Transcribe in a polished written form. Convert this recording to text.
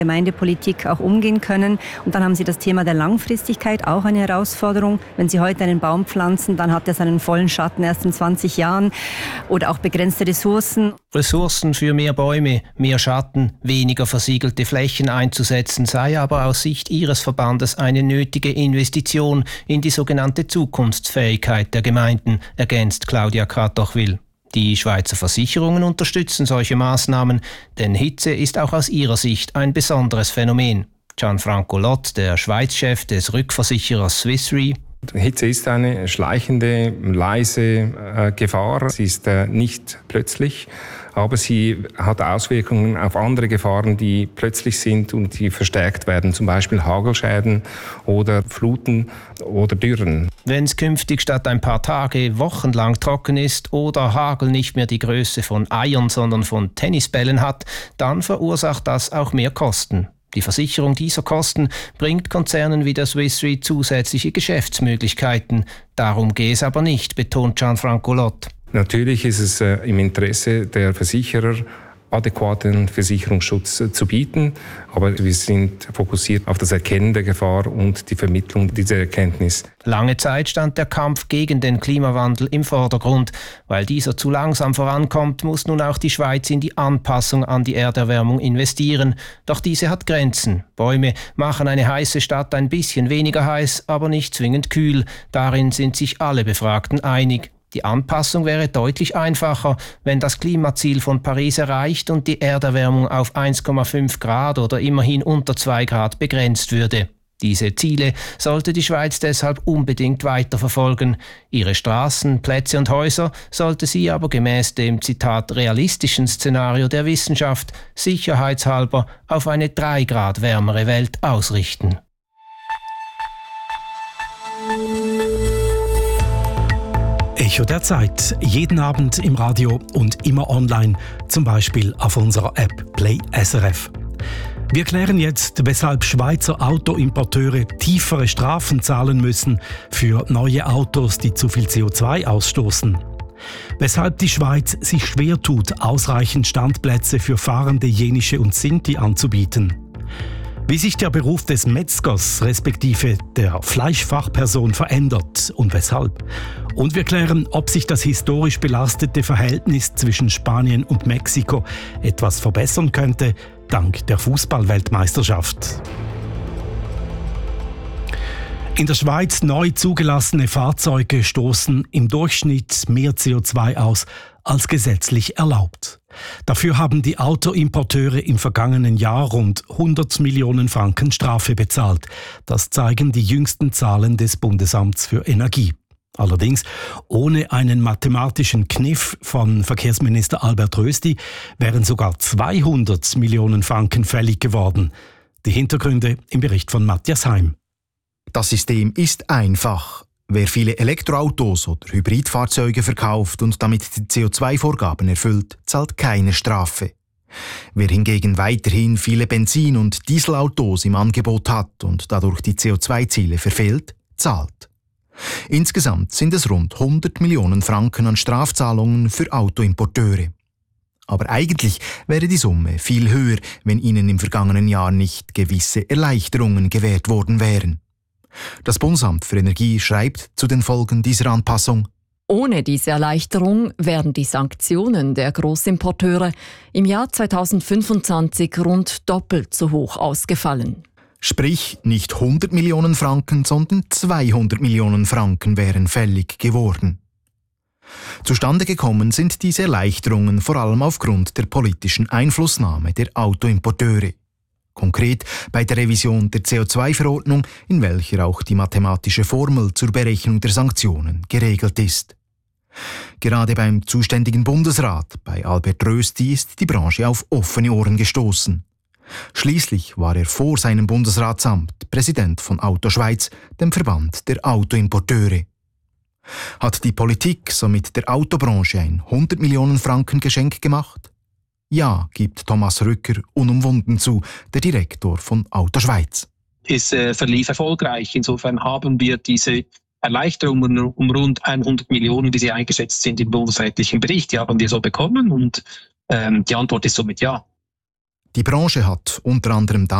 Gemeindepolitik auch umgehen können. Und dann haben Sie das Thema der Langfristigkeit, auch eine Herausforderung. Wenn Sie heute einen Baum pflanzen, dann hat er seinen vollen Schatten erst in 20 Jahren oder auch begrenzte Ressourcen. Ressourcen für mehr Bäume, mehr Schatten, weniger versiegelte Flächen einzusetzen, sei aber aus Sicht Ihres Verbandes eine nötige Investition in die sogenannte Zukunftsfähigkeit der Gemeinden, ergänzt Claudia Kratochwil. Die Schweizer Versicherungen unterstützen solche Maßnahmen, denn Hitze ist auch aus ihrer Sicht ein besonderes Phänomen. Gianfranco Lott, der Schweizchef des Rückversicherers Swiss Re: Hitze ist eine schleichende, leise Gefahr. Sie ist nicht plötzlich, aber sie hat Auswirkungen auf andere Gefahren, die plötzlich sind und die verstärkt werden, zum Beispiel Hagelschäden oder Fluten oder Dürren. Wenn es künftig statt ein paar Tage wochenlang trocken ist oder Hagel nicht mehr die Größe von Eiern, sondern von Tennisbällen hat, dann verursacht das auch mehr Kosten. Die Versicherung dieser Kosten bringt Konzernen wie der Swiss Re zusätzliche Geschäftsmöglichkeiten. Darum gehe es aber nicht, betont Gianfranco Lott. Natürlich ist es im Interesse der Versicherer, adäquaten Versicherungsschutz zu bieten, aber wir sind fokussiert auf das Erkennen der Gefahr und die Vermittlung dieser Erkenntnis. Lange Zeit stand der Kampf gegen den Klimawandel im Vordergrund. Weil dieser zu langsam vorankommt, muss nun auch die Schweiz in die Anpassung an die Erderwärmung investieren. Doch diese hat Grenzen. Bäume machen eine heiße Stadt ein bisschen weniger heiß, aber nicht zwingend kühl. Darin sind sich alle Befragten einig. Die Anpassung wäre deutlich einfacher, wenn das Klimaziel von Paris erreicht und die Erderwärmung auf 1,5 Grad oder immerhin unter 2 Grad begrenzt würde. Diese Ziele sollte die Schweiz deshalb unbedingt weiterverfolgen. Ihre Straßen, Plätze und Häuser sollte sie aber gemäß dem, Zitat, realistischen Szenario der Wissenschaft sicherheitshalber auf eine 3 Grad wärmere Welt ausrichten. Echo der Zeit. Jeden Abend im Radio und immer online, zum Beispiel auf unserer App Play SRF. Wir klären jetzt, weshalb Schweizer Autoimporteure tiefere Strafen zahlen müssen für neue Autos, die zu viel CO2 ausstoßen. Weshalb die Schweiz sich schwer tut, ausreichend Standplätze für fahrende Jenische und Sinti anzubieten. Wie sich der Beruf des Metzgers respektive der Fleischfachperson verändert und weshalb. Und wir klären, ob sich das historisch belastete Verhältnis zwischen Spanien und Mexiko etwas verbessern könnte, dank der Fußball-Weltmeisterschaft. In der Schweiz neu zugelassene Fahrzeuge stoßen im Durchschnitt mehr CO2 aus als gesetzlich erlaubt. Dafür haben die Autoimporteure im vergangenen Jahr rund 100 Millionen Franken Strafe bezahlt. Das zeigen die jüngsten Zahlen des Bundesamts für Energie. Allerdings ohne einen mathematischen Kniff von Verkehrsminister Albert Rösti wären sogar 200 Millionen Franken fällig geworden. Die Hintergründe im Bericht von Matthias Heim. Das System ist einfach. Wer viele Elektroautos oder Hybridfahrzeuge verkauft und damit die CO2-Vorgaben erfüllt, zahlt keine Strafe. Wer hingegen weiterhin viele Benzin- und Dieselautos im Angebot hat und dadurch die CO2-Ziele verfehlt, zahlt. Insgesamt sind es rund 100 Millionen Franken an Strafzahlungen für Autoimporteure. Aber eigentlich wäre die Summe viel höher, wenn ihnen im vergangenen Jahr nicht gewisse Erleichterungen gewährt worden wären. Das Bundesamt für Energie schreibt zu den Folgen dieser Anpassung: Ohne diese Erleichterung wären die Sanktionen der Grossimporteure im Jahr 2025 rund doppelt so hoch ausgefallen. Sprich, nicht 100 Millionen Franken, sondern 200 Millionen Franken wären fällig geworden. Zustande gekommen sind diese Erleichterungen vor allem aufgrund der politischen Einflussnahme der Autoimporteure. Konkret bei der Revision der CO2-Verordnung, in welcher auch die mathematische Formel zur Berechnung der Sanktionen geregelt ist. Gerade beim zuständigen Bundesrat, bei Albert Rösti, ist die Branche auf offene Ohren gestoßen. Schließlich war er vor seinem Bundesratsamt Präsident von Auto Schweiz, dem Verband der Autoimporteure. Hat die Politik somit der Autobranche ein 100 Millionen Franken Geschenk gemacht? Ja, gibt Thomas Rücker unumwunden zu, der Direktor von Auto Schweiz. Es verlief erfolgreich. Insofern haben wir diese Erleichterungen um rund 100 Millionen, wie sie eingeschätzt sind im bundesrätlichen Bericht, die haben wir so bekommen und die Antwort ist somit ja. Die Branche hat unter anderem